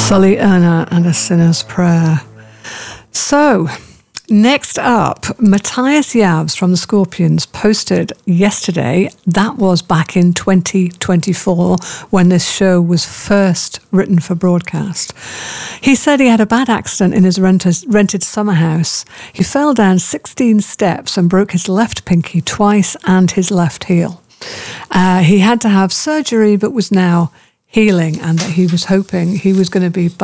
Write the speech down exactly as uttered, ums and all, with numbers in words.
Sully Erna and A Sinner's Prayer. So, next up, Matthias Yavs from the Scorpions posted yesterday, that was back in twenty twenty-four when this show was first written for broadcast. He said he had a bad accident in his rented, rented summer house. He fell down sixteen steps and broke his left pinky twice and his left heel. Uh, he had to have surgery but was now healing, and that he was hoping he was going to be back